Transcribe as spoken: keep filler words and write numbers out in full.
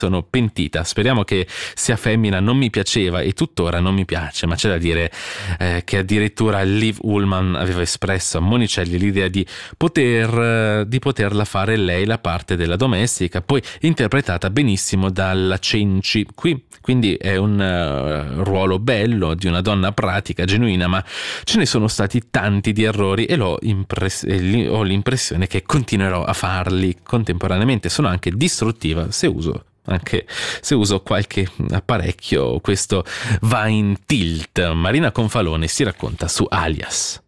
sono pentita, speriamo che sia femmina, non mi piaceva e tuttora non mi piace, ma c'è da dire eh, che addirittura Liv Ullmann aveva espresso a Monicelli l'idea di poter di poterla fare lei la parte della domestica, poi interpretata benissimo dalla Cenci qui, quindi è un uh, ruolo bello di una donna pratica, genuina, ma ce ne sono stati tanti di errori e l'ho impress- e ho l'impressione che continuerò a farli contemporaneamente. Sono anche distruttiva se uso anche se uso qualche apparecchio, questo va in tilt. Marina Confalone si racconta su Alias.